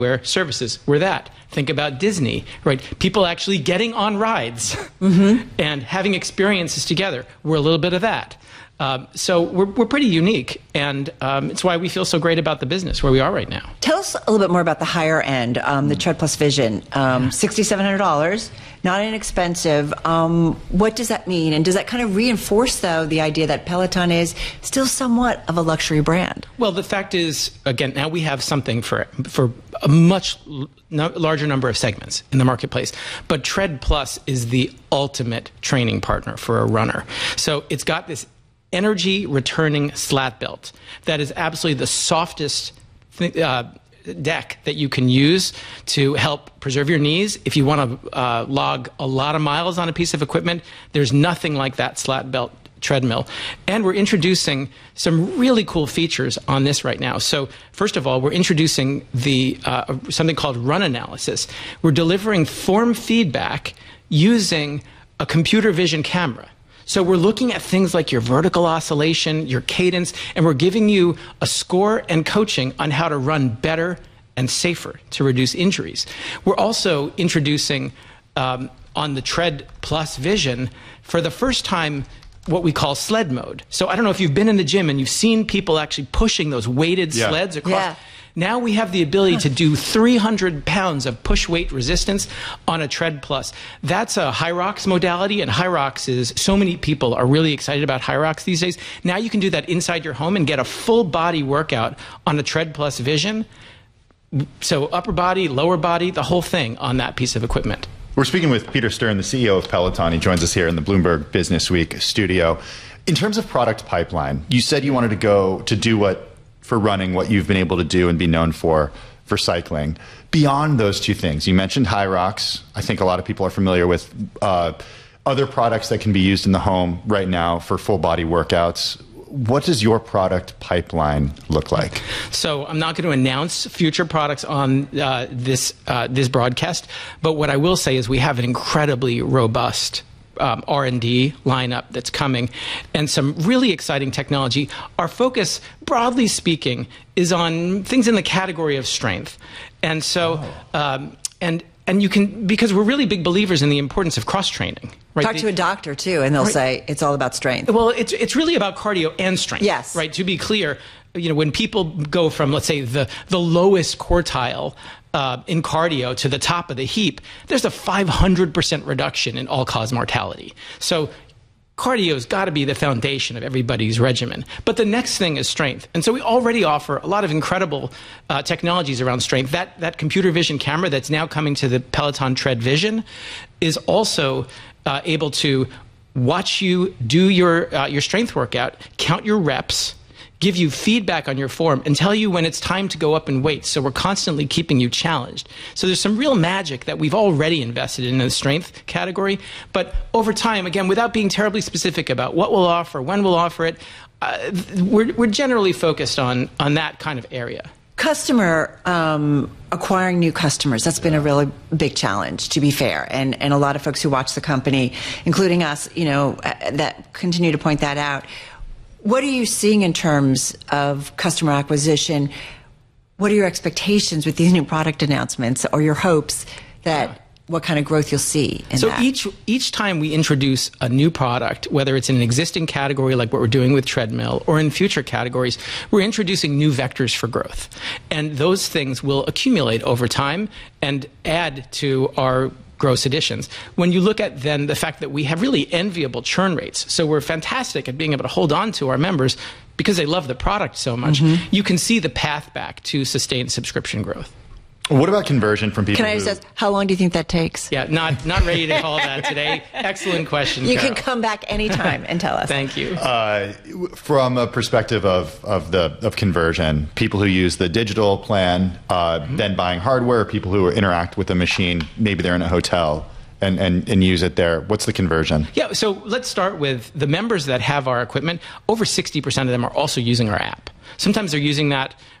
where services were that. Think about Disney, right? People actually getting on rides and having experiences together. We're a little bit of that. So we're pretty unique, and it's why we feel so great about the business where we are right now. Tell us a little bit more about the higher end, the Tread Plus Vision. $6,700, not inexpensive. What does that mean? And does that kind of reinforce, though, the idea that Peloton is still somewhat of a luxury brand? Well, the fact is, again, now we have something for a much larger number of segments in the marketplace. But Tread Plus is the ultimate training partner for a runner. So it's got this energy returning slat belt that is absolutely the softest deck that you can use to help preserve your knees. If you want to log a lot of miles on a piece of equipment, there's nothing like that slat belt treadmill. And we're introducing some really cool features on this right now. So first of all, we're introducing something called run analysis. We're delivering form feedback using a computer vision camera. So we're looking at things like your vertical oscillation, your cadence, and we're giving you a score and coaching on how to run better and safer to reduce injuries. We're also introducing on the Tread Plus Vision, for the first time, what we call sled mode. So I don't know if you've been in the gym and you've seen people actually pushing those weighted sleds across. Yeah. Now we have the ability to do 300 pounds of push weight resistance on a Tread Plus. That's a Hyrox modality, and Hyrox is, so many people are really excited about Hyrox these days. Now you can do that inside your home and get a full body workout on a Tread Plus Vision. So upper body, lower body, the whole thing on that piece of equipment. We're speaking with Peter Stern, the CEO of Peloton. He joins us here in the Bloomberg Business Week studio. In terms of product pipeline, you said you wanted to go to do for running what you've been able to do and be known for cycling. Beyond those two things, you mentioned Hyrox. I think a lot of people are familiar with other products that can be used in the home right now for full body workouts. What does your product pipeline look like? So I'm not going to announce future products on this broadcast, but what I will say is we have an incredibly robust R&D lineup that's coming, and some really exciting technology. Our focus, broadly speaking, is on things in the category of strength. And so, and you can, because we're really big believers in the importance of cross-training. Right? Talk to a doctor, too, and they'll say it's all about strength. Well, it's really about cardio and strength. Yes. Right? To be clear, when people go from, let's say, the lowest quartile in cardio to the top of the heap, there's a 500% reduction in all-cause mortality. So cardio's got to be the foundation of everybody's regimen. But the next thing is strength. And so we already offer a lot of incredible technologies around strength. That computer vision camera that's now coming to the Peloton Tread Vision is also able to watch you do your strength workout, count your reps, give you feedback on your form, and tell you when it's time to go up in weight. So we're constantly keeping you challenged. So there's some real magic that we've already invested in the strength category. But over time, again, without being terribly specific about what we'll offer, when we'll offer it, we're generally focused on that kind of area. Acquiring new customers, that's been a really big challenge, to be fair. And a lot of folks who watch the company, including us, that continue to point that out. What are you seeing in terms of customer acquisition? What are your expectations with these new product announcements, or your hopes that what kind of growth you'll see in that? So each time we introduce a new product, whether it's in an existing category like what we're doing with Treadmill, or in future categories, we're introducing new vectors for growth. And those things will accumulate over time and add to our gross additions. When you look at then the fact that we have really enviable churn rates, so we're fantastic at being able to hold on to our members because they love the product so much, you can see the path back to sustained subscription growth. What about conversion from people? Can I just ask, how long do you think that takes? Yeah, not ready to call that today. Excellent question, You Carol. can come back anytime and tell us. Thank you. From a perspective of conversion, people who use the digital plan, then buying hardware, people who interact with the machine, maybe they're in a hotel and use it there. What's the conversion? Yeah, so let's start with the members that have our equipment. Over 60% of them are also using our app. Sometimes they're using that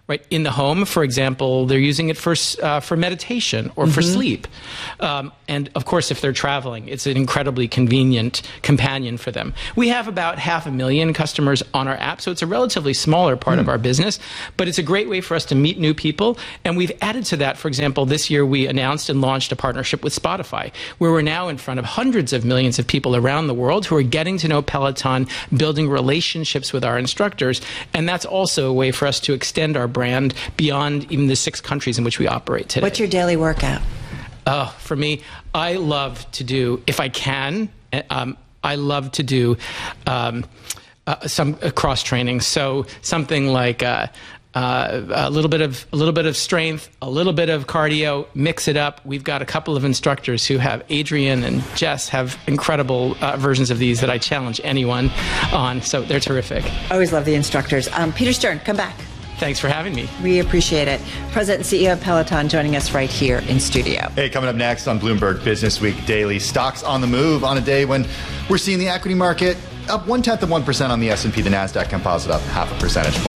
Right, in the home, for example, they're using it for meditation or for sleep, and of course, if they're traveling, it's an incredibly convenient companion for them. We have about 500,000 customers on our app, so it's a relatively smaller part of our business, but it's a great way for us to meet new people. And we've added to that. For example, this year we announced and launched a partnership with Spotify, where we're now in front of hundreds of millions of people around the world who are getting to know Peloton, building relationships with our instructors, and that's also a way for us to extend our brand beyond even the 6 countries in which we operate today. What's your daily workout? For me, I love to do, if I can, I love to do some cross training. So something like a little bit of strength, a little bit of cardio, mix it up. We've got a couple of instructors who have, Adrian and Jess, have incredible versions of these that I challenge anyone on. So they're terrific. Always love the instructors. Peter Stern, come back. Thanks for having me. We appreciate it. President and CEO of Peloton joining us right here in studio. Hey, coming up next on Bloomberg Business Week Daily, stocks on the move on a day when we're seeing the equity market up 0.1% on the S&P, the NASDAQ composite up 0.5 percentage point.